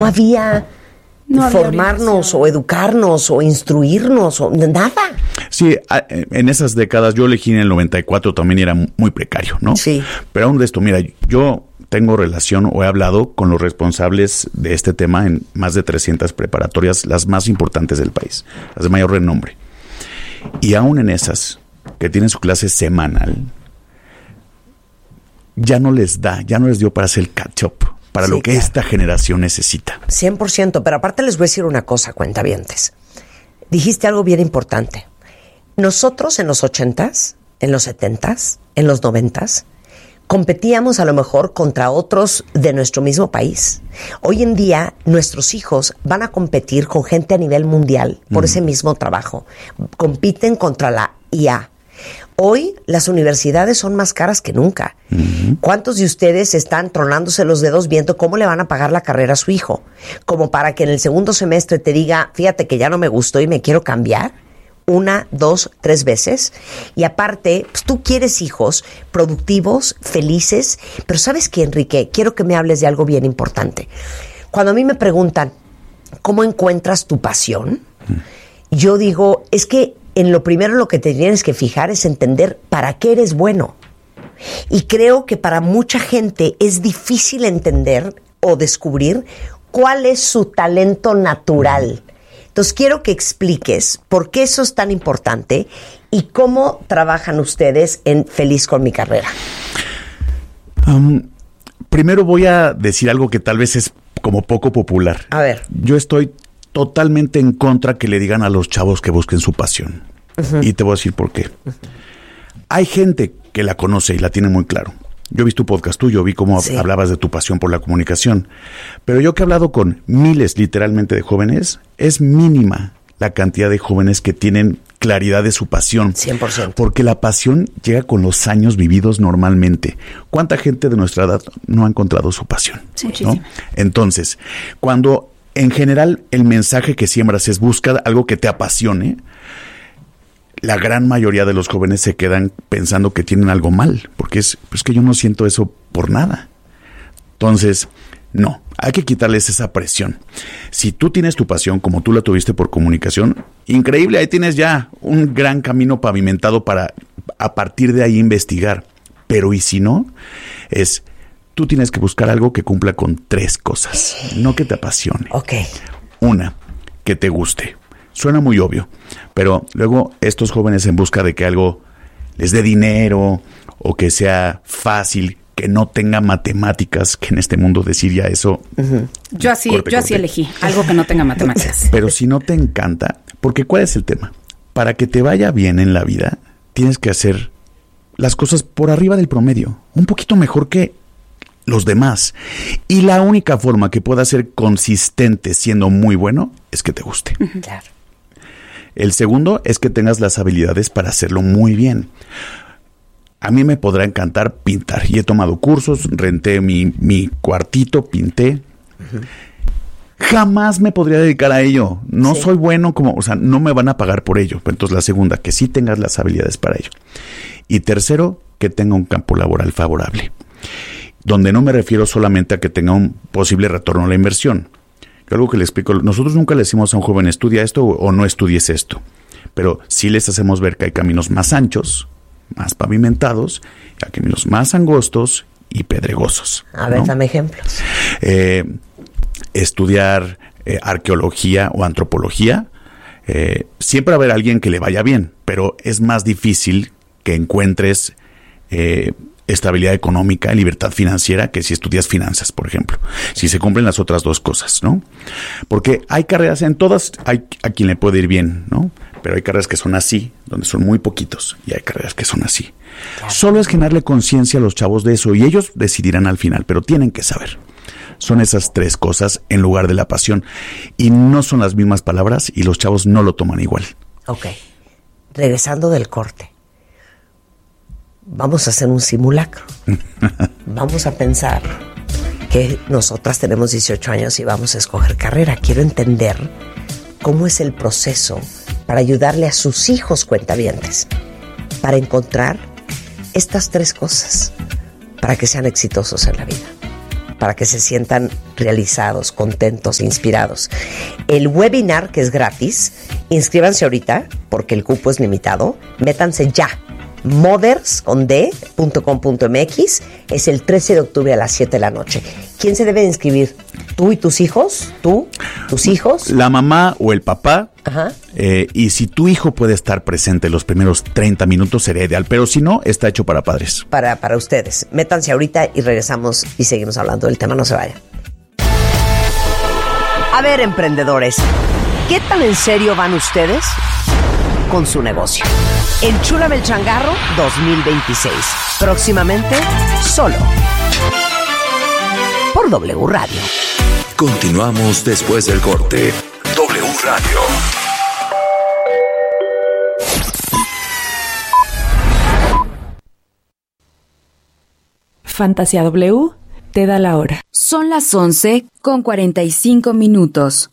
había formarnos o educarnos o instruirnos o nada. Sí, en esas décadas yo elegí en el 94 también era muy precario, ¿no? Sí. Pero aún de esto, mira, yo tengo relación o he hablado con los responsables de este tema en más de 300 preparatorias, las más importantes del país, las de mayor renombre. Y aún en esas, que tienen su clase semanal, ya no les dio para hacer el catch-up, para lo que esta generación necesita. 100%, pero aparte les voy a decir una cosa, cuentavientes. Dijiste algo bien importante. Nosotros en los 80s, en los 70s, en los 90s, competíamos a lo mejor contra otros de nuestro mismo país. Hoy en día, nuestros hijos van a competir con gente a nivel mundial por ese mismo trabajo. Compiten contra la IA. Hoy las universidades son más caras que nunca. ¿Cuántos de ustedes están tronándose los dedos viendo cómo le van a pagar la carrera a su hijo? Como para que en el segundo semestre te diga, fíjate que ya no me gustó y me quiero cambiar. 1, 2, 3 veces. Y aparte, pues tú quieres hijos productivos, felices. Pero ¿sabes qué, Enrique? Quiero que me hables de algo bien importante. Cuando a mí me preguntan, ¿cómo encuentras tu pasión? Yo digo, es que en lo primero lo que te tienes que fijar es entender para qué eres bueno. Y creo que para mucha gente es difícil entender o descubrir cuál es su talento natural. Entonces quiero que expliques por qué eso es tan importante y cómo trabajan ustedes en Feliz con mi carrera. Primero voy a decir algo que tal vez es como poco popular. A ver. Yo estoy totalmente en contra que le digan a los chavos que busquen su pasión. Y te voy a decir por qué. Hay gente que la conoce y la tiene muy claro. Yo vi tu podcast tuyo, vi cómo hablabas de tu pasión por la comunicación. Pero yo que he hablado con miles literalmente de jóvenes, es mínima la cantidad de jóvenes que tienen claridad de su pasión. 100%. Porque la pasión llega con los años vividos normalmente. ¿Cuánta gente de nuestra edad no ha encontrado su pasión? Muchísimo. ¿No? Entonces, cuando en general el mensaje que siembras es busca algo que te apasione, la gran mayoría de los jóvenes se quedan pensando que tienen algo mal, porque es que yo no siento eso por nada. Entonces, no, hay que quitarles esa presión. Si tú tienes tu pasión como tú la tuviste por comunicación, increíble, ahí tienes ya un gran camino pavimentado para a partir de ahí investigar. Pero ¿y si no? Tú tienes que buscar algo que cumpla con 3 cosas, no que te apasione. Ok. 1, que te guste. Suena muy obvio, pero luego estos jóvenes en busca de que algo les dé dinero o que sea fácil, que no tenga matemáticas, que en este mundo decir ya eso... Yo así elegí, algo que no tenga matemáticas. Pero si no te encanta, porque ¿cuál es el tema? Para que te vaya bien en la vida, tienes que hacer las cosas por arriba del promedio, un poquito mejor que los demás. Y la única forma que puedas ser consistente siendo muy bueno es que te guste. Claro. El segundo es que tengas las habilidades para hacerlo muy bien. A mí me podrá encantar pintar y he tomado cursos, renté mi cuartito, pinté. Jamás me podría dedicar a ello. No soy bueno no me van a pagar por ello. Entonces la segunda, que sí tengas las habilidades para ello. Y tercero, que tenga un campo laboral favorable. Donde no me refiero solamente a que tenga un posible retorno a la inversión. Algo que le explico, nosotros nunca le decimos a un joven estudia esto o no estudies esto, pero sí les hacemos ver que hay caminos más anchos, más pavimentados, y hay caminos más angostos y pedregosos. A ver, dame ejemplos. Estudiar arqueología o antropología, siempre va a haber alguien que le vaya bien, pero es más difícil que encuentres estabilidad económica, libertad financiera, que si estudias finanzas, por ejemplo. Si se cumplen las otras 2 cosas, ¿no? Porque hay carreras, en todas hay a quien le puede ir bien, ¿no? Pero hay carreras que son así, donde son muy poquitos, y hay carreras que son así. Claro. Solo es generarle conciencia a los chavos de eso, y ellos decidirán al final, pero tienen que saber. Son esas 3 cosas en lugar de la pasión. Y no son las mismas palabras, y los chavos no lo toman igual. Ok. Regresando del corte. Vamos a hacer un simulacro. Vamos a pensar que nosotras tenemos 18 años y vamos a escoger carrera. Quiero entender cómo es el proceso para ayudarle a sus hijos cuentavientes para encontrar estas 3 cosas para que sean exitosos en la vida. para que se sientan realizados, contentos, inspirados. El webinar, que es gratis, inscríbanse ahorita porque el cupo es limitado. Métanse ya. mothers.com.mx. Es el 13 de octubre a las 7 de la noche. ¿Quién se debe inscribir? ¿Tú y tus hijos? ¿Tú? ¿Tus hijos? La mamá o el papá. Ajá. Y si tu hijo puede estar presente los primeros 30 minutos, sería ideal. Pero si no, está hecho para padres. Para ustedes. Métanse ahorita y regresamos y seguimos hablando del tema. No se vayan. A ver, emprendedores, ¿qué tan en serio van ustedes con su negocio? Enchúlame el changarro 2026. Próximamente, solo por W Radio. Continuamos después del corte. W Radio. Fantasía W te da la hora. Son las 11:45.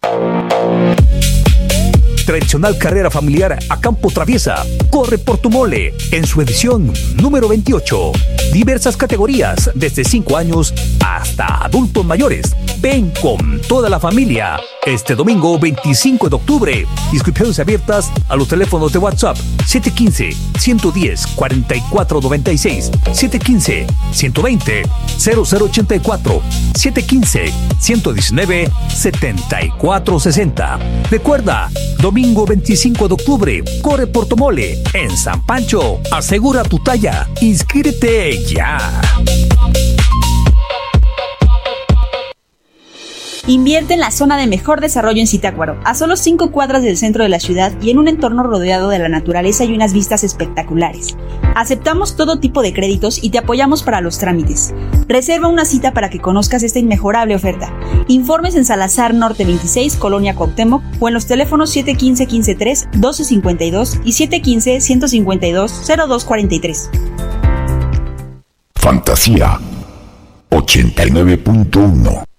Tradicional carrera familiar a campo traviesa. Corre por tu mole en su edición número 28. Diversas categorías, desde 5 años hasta adultos mayores. Ven con toda la familia. Este domingo 25 de octubre. Inscripciones abiertas a los teléfonos de WhatsApp 715-110-4496, 715-120-0084, 715-119-7460. Recuerda, domingo 25 de octubre, corre por tu mole en San Pancho. Asegura tu talla. Inscríbete ya. Invierte en la zona de mejor desarrollo en Zitácuaro, a solo 5 cuadras del centro de la ciudad y en un entorno rodeado de la naturaleza y unas vistas espectaculares. Aceptamos todo tipo de créditos y te apoyamos para los trámites. Reserva una cita para que conozcas esta inmejorable oferta. Informes en Salazar Norte 26, Colonia Cuauhtémoc, o en los teléfonos 715-15-3-1252 y 715-152-0243. Fantasía 89.1.